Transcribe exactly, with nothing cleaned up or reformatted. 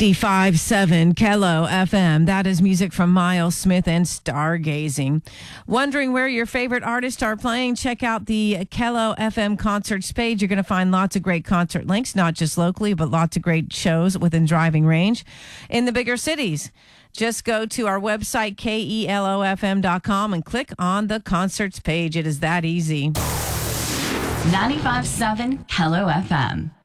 ninety-five point seven Kello F M. That is music from Miles Smith and Stargazing. Wondering where your favorite artists are playing? Check out the Kello F M concerts page. You're going to find lots of great concert links, not just locally, but lots of great shows within driving range in the bigger cities. Just go to our website, K E L O F M dot com, and click on the concerts page. It is that easy. ninety-five point seven Kello F M.